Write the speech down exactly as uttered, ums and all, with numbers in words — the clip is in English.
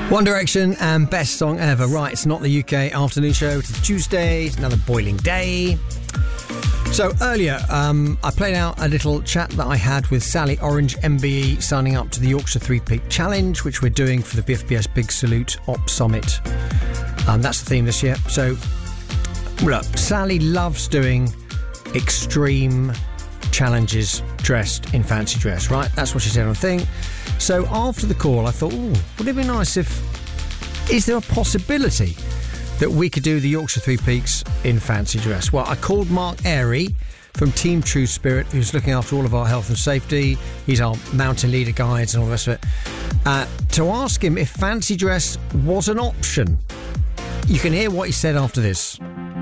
One Direction and Best Song Ever. Right, it's not the U K afternoon show. It's Tuesday. It's another boiling day. So earlier, um, I played out a little chat that I had with Sally Orange, M B E, signing up to the Yorkshire Three Peak Challenge, which we're doing for the B F B S Big Salute Op Summit. Um, that's the theme this year. So, look, Sally loves doing extreme challenges dressed in fancy dress, right? That's what she said on the thing. So after the call, I thought, ooh, would it be nice if... Is there a possibility that we could do the Yorkshire Three Peaks in fancy dress? Well, I called Mark Airy from Team True Spirit, who's looking after all of our health and safety. He's our mountain leader guides and all the rest of it, uh, to ask him if fancy dress was an option. You can hear what he said after this.